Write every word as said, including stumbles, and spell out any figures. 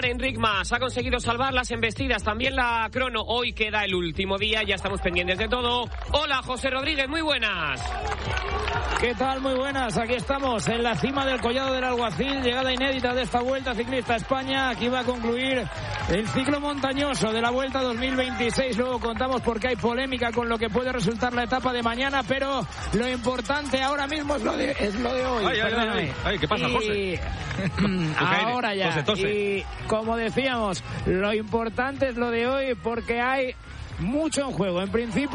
ganar Enric Mas. Ha conseguido salvar las embestidas, también la crono. Hoy queda el último día, ya estamos pendientes de todo. Hola, José Rodríguez, muy buenas. ¿Qué tal? Muy buenas. Aquí estamos en la cima del Collado del Alguacil. Llegada inédita de esta Vuelta Ciclista a España. Aquí va a concluir el ciclo montañoso de la Vuelta dos mil veintiséis. Luego contamos por qué hay polémica con lo que puede resultar la etapa de mañana, pero lo importante ahora mismo es lo de, es lo de hoy. Ay, ay, ay, ay. Ay, ¿qué pasa, José? Y... ahora ya. Tose, tose. Y como decíamos, lo importante es lo de hoy porque hay mucho en juego. En principio